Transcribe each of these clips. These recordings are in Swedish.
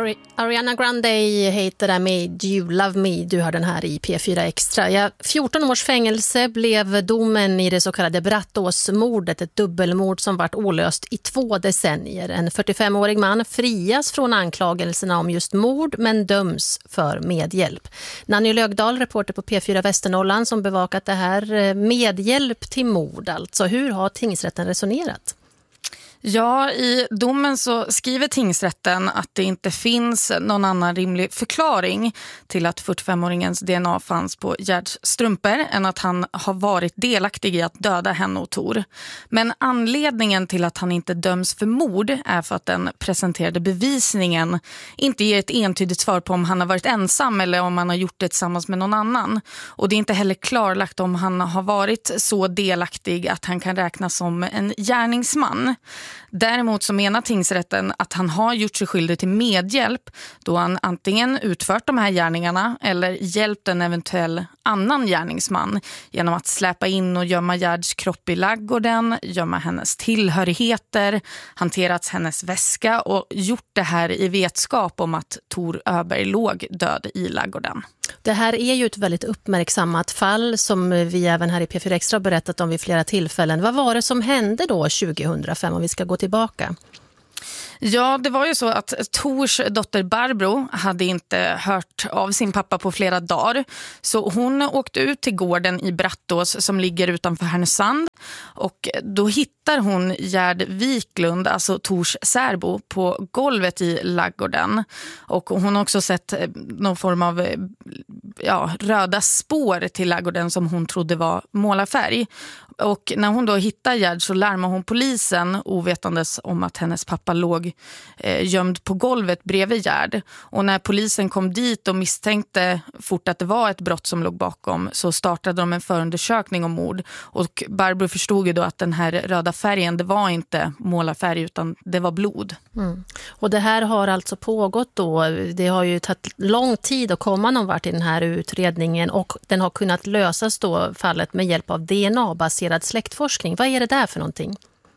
Ariana Grande heter det med You Love Me. Du har den här i P4 Extra. 14 års fängelse blev domen i det så kallade Brattåsmordet, ett dubbelmord som varit olöst i 2 decennier. En 45-årig man frias från anklagelserna om just mord men döms för medhjälp. Nanny Lögdahl, reporter på P4 Västernorrland, som bevakat det här. Medhjälp till mord alltså. Hur har tingsrätten resonerat? Ja, i domen så skriver tingsrätten att det inte finns någon annan rimlig förklaring till att 45-åringens DNA fanns på Gerds strumpor än att han har varit delaktig i att döda henne och Tor. Men anledningen till att han inte döms för mord är för att den presenterade bevisningen inte ger ett entydigt svar på om han har varit ensam eller om han har gjort det tillsammans med någon annan. Och det är inte heller klarlagt om han har varit så delaktig att han kan räknas som en gärningsman. Däremot så menar tingsrätten att han har gjort sig skyldig till medhjälp då han antingen utfört de här gärningarna eller hjälpt en eventuell annan gärningsman genom att släpa in och gömma Gerds kropp i laggården, gömma hennes tillhörigheter, hanterat hennes väska och gjort det här i vetskap om att Tor Öberg låg död i laggården. Det här är ju ett väldigt uppmärksammat fall som vi även här i P4 Extra har berättat om vid flera tillfällen. Vad var det som hände då 2005 om vi ska gå tillbaka? Ja, det var ju så att Tors dotter Barbro hade inte hört av sin pappa på flera dagar. Så hon åkte ut till gården i Brattås som ligger utanför Härnösand. Och då hittar hon Gerd Wiklund, alltså Tors särbo, på golvet i laggården. Och hon har också sett någon form av röda spår till laggården som hon trodde var målarfärg. Och när hon då hittar Gerd så larmar hon polisen ovetandes om att hennes pappa låg gömd på golvet bredvid Gerd. Och när polisen kom dit och misstänkte fort att det var ett brott som låg bakom så startade de en förundersökning om mord. Och Barbro förstod ju då att den här röda färgen, det var inte målarfärg utan det var blod. Mm. Och det här har alltså pågått då. Det har ju tagit lång tid att komma någon vart i den här utredningen och den har kunnat lösas då fallet med hjälp av DNA-baserad släktforskning. Vad är det där för någonting?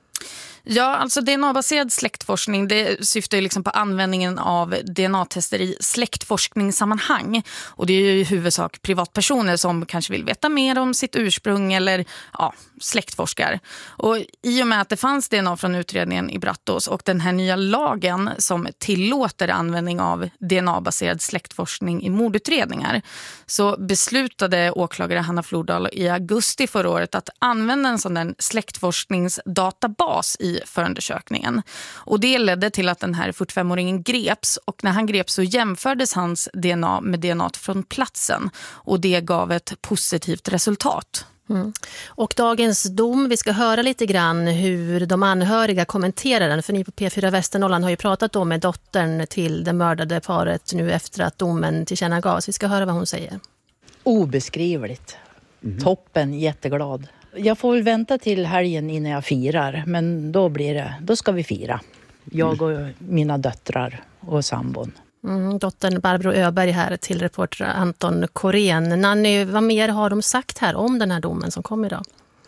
Ja, alltså DNA-baserad släktforskning, det syftar ju liksom på användningen av DNA-tester i släktforskningssammanhang. Och det är ju i huvudsak privatpersoner som kanske vill veta mer om sitt ursprung eller släktforskar. Och i och med att det fanns DNA från utredningen i Brattås och den här nya lagen som tillåter användning av DNA-baserad släktforskning i mordutredningar så beslutade åklagare Hanna Flordal i augusti förra året att använda en sån där släktforskningsdatabas i förundersökningen. Och det ledde till att den här 45-åringen greps och när han greps så jämfördes hans DNA med DNA från platsen och det gav ett positivt resultat. Mm. Och dagens dom, vi ska höra lite grann hur de anhöriga kommenterar den, för ni på P4 Västernorrland har ju pratat då med dottern till det mördade paret nu efter att domen tillkännagavs. Vi ska höra vad hon säger. Obeskrivligt. Toppen, jätteglad. Jag får väl vänta till helgen innan jag firar, men då ska vi fira. Jag och mina döttrar och sambon. Dottern Barbro Öberg här till reporter Anton Korén. Nanny, vad mer har de sagt här om den här domen som kom idag?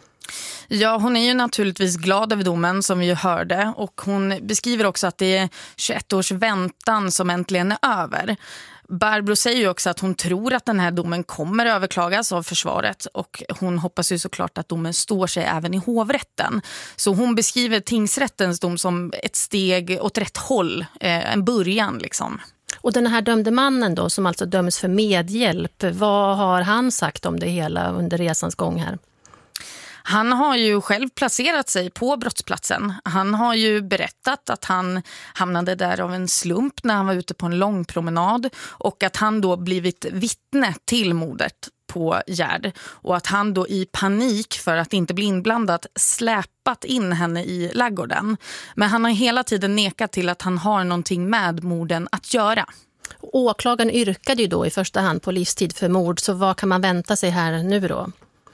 Ja, hon är ju naturligtvis glad över domen som vi ju hörde och hon beskriver också att det är 21 års väntan som äntligen är över. Barbro säger ju också att hon tror att den här domen kommer överklagas av försvaret och hon hoppas ju såklart att domen står sig även i hovrätten. Så hon beskriver tingsrättens dom som ett steg åt rätt håll, en början liksom. Och den här dömde mannen då som alltså döms för medhjälp, vad har han sagt om det hela under resans gång här? Han har ju själv placerat sig på brottsplatsen. Han har ju berättat att han hamnade där av en slump när han var ute på en lång promenad och att han då blivit vittne till mordet på Gerd och att han då i panik för att inte bli inblandad släpat in henne i laggården. Men han har hela tiden nekat till att han har någonting med morden att göra. Åklagaren yrkade ju då i första hand på livstid för mord, så vad kan man vänta sig här nu då?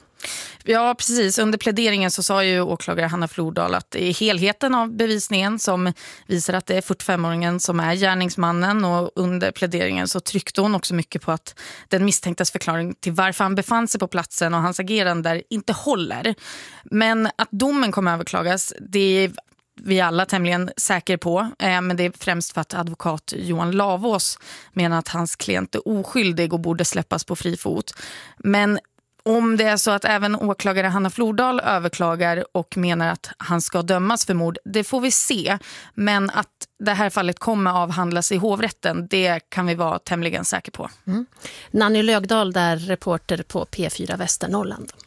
Ja, precis. Under pläderingen så sa ju åklagare Hanna Flordal att det är helheten av bevisningen som visar att det är 45-åringen som är gärningsmannen och under pläderingen så tryckte hon också mycket på att den misstänktas förklaring till varför han befann sig på platsen och hans agerande där inte håller. Men att domen kommer överklagas, det är vi alla tämligen säker på. Men det är främst för att advokat Johan Lavås menar att hans klient är oskyldig och borde släppas på fri fot. Men om det är så att även åklagare Hanna Flordal överklagar och menar att han ska dömas för mord, det får vi se. Men att det här fallet kommer avhandlas i hovrätten, det kan vi vara tämligen säkra på. Nanny Lögdahl, där reporter på P4 Västernorrland.